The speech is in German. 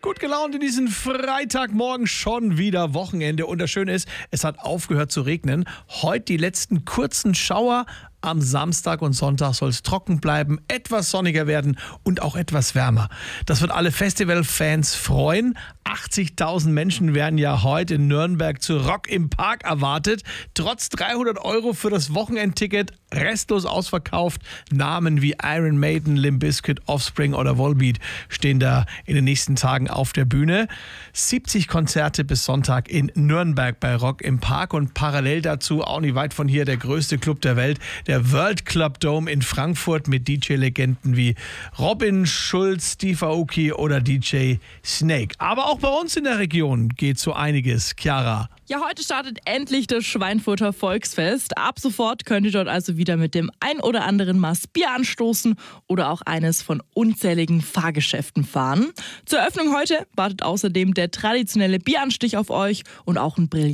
Gut gelaunt in diesen Freitagmorgen, schon wieder Wochenende. Und das Schöne ist, es hat aufgehört zu regnen. Heute die letzten kurzen Schauer. Am Samstag und Sonntag soll es trocken bleiben, etwas sonniger werden und auch etwas wärmer. Das wird alle Festivalfans freuen. 80.000 Menschen werden ja heute in Nürnberg zu Rock im Park erwartet. Trotz 300 € für das Wochenendticket, restlos ausverkauft. Namen wie Iron Maiden, Limp Bizkit, Offspring oder Volbeat stehen da in den nächsten Tagen auf der Bühne. 70 Konzerte bis Sonntag in Nürnberg bei Rock im Park und parallel dazu, auch nicht weit von hier, der größte Club der Welt, der World Club Dome in Frankfurt mit DJ-Legenden wie Robin Schulz, Steve Aoki oder DJ Snake. Aber auch bei uns in der Region geht so einiges. Chiara. Ja, heute startet endlich das Schweinfurter Volksfest. Ab sofort könnt ihr dort also wieder mit dem ein oder anderen Maß Bier anstoßen oder auch eines von unzähligen Fahrgeschäften fahren. Zur Eröffnung heute wartet außerdem der traditionelle Bieranstich auf euch und auch ein